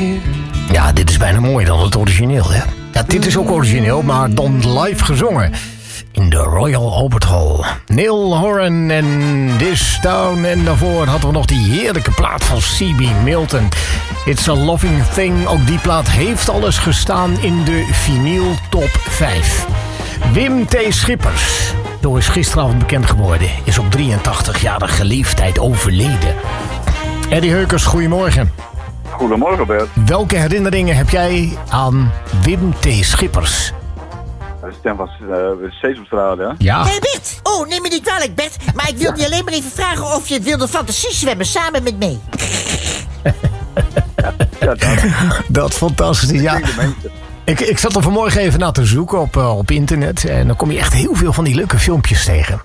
Ja, dit is bijna mooier dan het origineel, hè? Ja, dit is ook origineel, maar dan live gezongen. In de Royal Albert Hall. Neil Horan en This Town. En daarvoor hadden we nog die heerlijke plaat van C.B. Milton. It's a Loving Thing. Ook die plaat heeft alles gestaan in de vinyl top 5. Wim T. Schippers. Zo is gisteravond bekend geworden. Is op 83-jarige leeftijd overleden. Eddie Heukers, goedemorgen. Goedemorgen, Bert. Welke herinneringen heb jij aan Wim T. Schippers? De stem van Sesamstraat, hè? Ja. Hey Bert! Oh, neem me niet kwalijk, Bert. Maar ik wilde je alleen maar even vragen of je wilde fantasiezwemmen samen met mij. Ja, Dat is fantastisch, ja. Ik zat er vanmorgen even naar te zoeken op internet. En dan kom je echt heel veel van die leuke filmpjes tegen.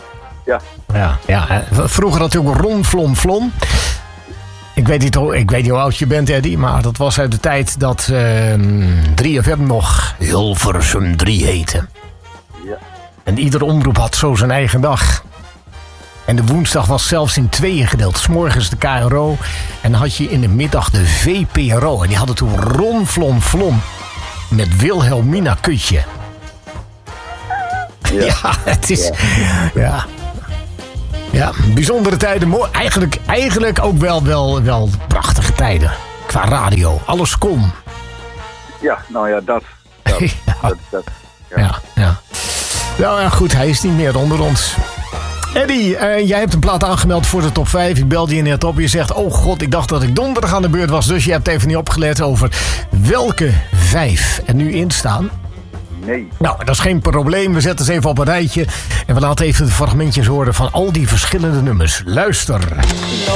Ja. Vroeger had je ook Ron Flom Flom. Ik weet niet hoe oud je bent, Eddie, maar dat was uit de tijd dat 3FM nog Hilversum 3 heette. Ja. En iedere omroep had zo zijn eigen dag. En de woensdag was zelfs in tweeën gedeeld. 's Morgens de KRO en dan had je in de middag de VPRO. En die hadden toen Ron Flom Flom met Wilhelmina Kutje. Ja, het is... Ja, bijzondere tijden. Mooi. Eigenlijk ook wel prachtige tijden. Qua radio. Alles kon. Ja, nou ja, dat. Ja. Nou ja, goed. Hij is niet meer onder ons. Eddie, jij hebt een plaat aangemeld voor de top 5. Ik belde je net op. Je zegt, oh god, ik dacht dat ik donderdag aan de beurt was. Dus je hebt even niet opgelet over welke 5 er nu in staan. Nee. Nou, dat is geen probleem. We zetten ze even op een rijtje. En we laten even de fragmentjes horen van al die verschillende nummers. Luister.